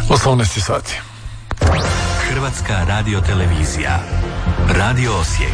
18 sati. Hrvatska radiotelevizija. Radio Osijek.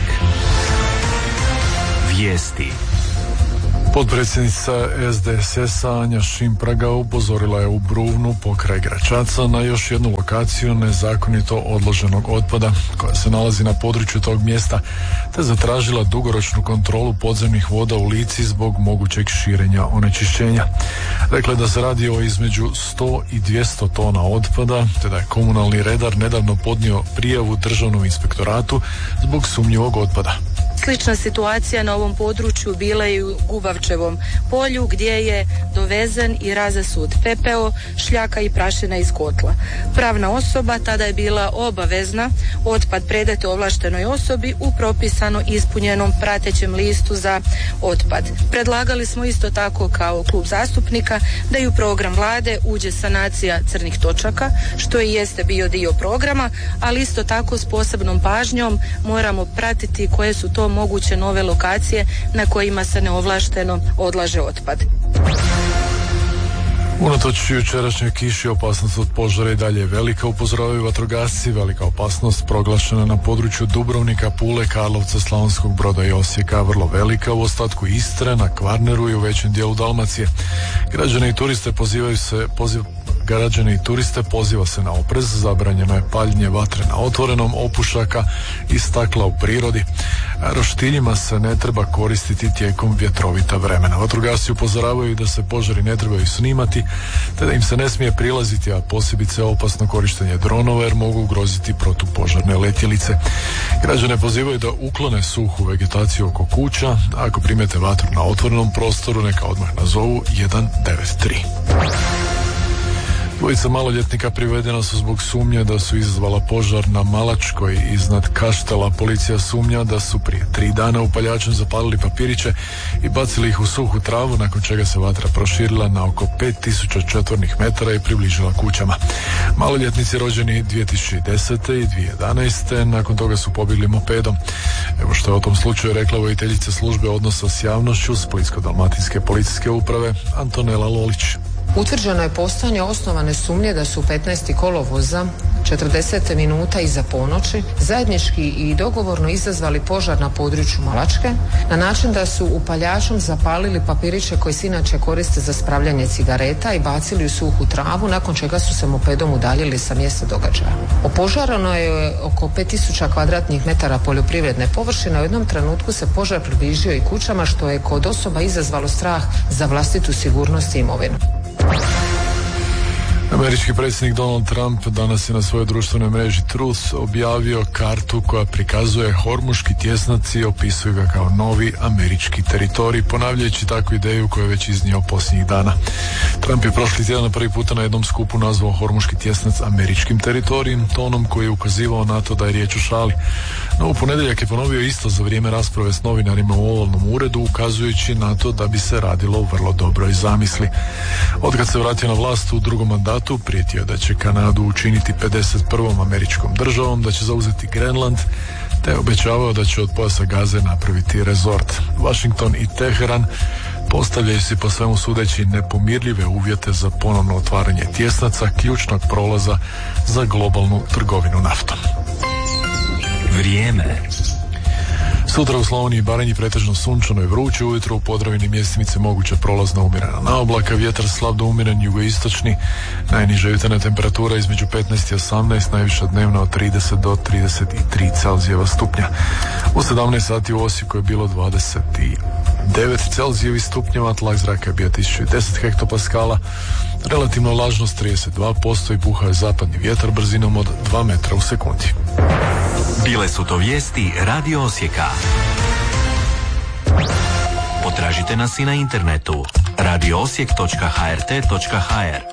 Vijesti. Potpredsjednica SDSS-a Anja Šimpraga upozorila je u Bruvnu pokraj Gračaca na još jednu lokaciju nezakonito odloženog otpada koja se nalazi na području tog mjesta, te zatražila dugoročnu kontrolu podzemnih voda u Lici zbog mogućeg širenja onečišćenja. Rekla je da se radi o između 100 i 200 tona otpada, te da je komunalni redar nedavno podnio prijavu Državnom inspektoratu zbog sumnjivog otpada. Slična situacija na ovom području bila je u Gubavčevom polju gdje je dovezen i razasut pepeo, šljaka i prašina iz kotla. Pravna osoba tada je bila obavezna otpad predati ovlaštenoj osobi u propisano ispunjenom pratećem listu za otpad. Predlagali smo isto tako kao klub zastupnika da i u program vlade uđe sanacija crnih točaka, što i jeste bio dio programa, ali isto tako s posebnom pažnjom moramo pratiti koje su to moguće nove lokacije na kojima se neovlašteno odlaže otpad. Unatoč jučerašnjoj kiši opasnost od požara i dalje je velika, upozoravaju vatrogasci. Velika opasnost proglašena na području Dubrovnika, Pule, Karlovca, Slavonskog Broda i Osijeka, vrlo velika u ostatku Istre, na Kvarneru i u većem dijelu Dalmacije. Građane i turiste poziva se na oprez, zabranjeno je paljenje vatre na otvorenom, opušaka i stakla u prirodi. Roštiljima se ne treba koristiti tijekom vjetrovita vremena. Vatrogasci upozoravaju da se požari ne trebaju snimati, te da im se ne smije prilaziti, a posebice opasno korištenje dronova jer mogu ugroziti protupožarne letjelice. Građane pozivaju da uklone suhu vegetaciju oko kuća. Ako primijete vatru na otvorenom prostoru, neka odmah nazovu 193. Dvojica maloljetnika privedena su zbog sumnje da su izazvala požar na Malačkoj iznad Kaštela. Policija sumnja da su prije 3 dana upaljačem zapalili papiriće i bacili ih u suhu travu, nakon čega se vatra proširila na oko 5000 četvornih metara i približila kućama. Maloljetnici rođeni 2010. i 2011. nakon toga su pobjegli mopedom. Evo što je o tom slučaju rekla voditeljica službe odnosa s javnošću Splitsko-dalmatinske policijske uprave Antonela Lolić. Utvrđeno je postojanje osnovane sumnje da su 15. kolovoza 40 minuta iza ponoći zajednički i dogovorno izazvali požar na području Malačke na način da su upaljačom zapalili papiriće koji se inače koriste za spravljanje cigareta i bacili u suhu travu, nakon čega su se mopedom udaljili sa mjesta događaja. Opožarano je oko 5000 kvadratnih metara poljoprivredne površine. U jednom trenutku se požar približio i kućama, što je kod osoba izazvalo strah za vlastitu sigurnost i imovinu. Američki predsjednik Donald Trump danas je na svojoj društvenoj mreži Truth objavio kartu koja prikazuje Hormuški tjesnac i opisuju ga kao novi američki teritorij, ponavljajući takvu ideju koju je već iznio posljednjih dana. Trump je prošli tjedan prvi puta na jednom skupu nazvao Hormuški tjesnac američkim teritorijem, tonom koji je ukazivao na to da je riječ o šali. No u ponedjeljak je ponovio isto za vrijeme rasprave s novinarima u Ovalnom uredu, ukazujući na to da bi se radilo o vrlo dobroj zamisli. Otkad se vratio na vlast u drugom mandatu, prijetio da će Kanadu učiniti 51. američkom državom, da će zauzeti Grenland, te obećavao da će od pojasa Gaze napraviti rezort. Washington i Teheran postavljaju si po svemu sudeći nepomirljive uvjete za ponovno otvaranje tjesnaca, ključnog prolaza za globalnu trgovinu naftom. Vrijeme. Sutra u Slavoniji i Baranji pretežno sunčano i vruće, ujutro u Podravini mjestimice moguća prolazna umjerena naoblaka, vjetar slab do umjeren jugoistočni, najniža jutarnja temperatura između 15 i 18, najviša dnevna od 30 do 33 Celzijeva stupnja. U 17 sati u Osijeku je bilo 29 Celzijevih stupnjeva, tlak zraka je bio 1010 hektopaskala, relativna vlažnost 32% i puhao je zapadni vjetar brzinom od 2 metra u sekundi. Bile su to vijesti Radio Osijeka. Potražite nas i na internetu radioosijek.hrt.hr.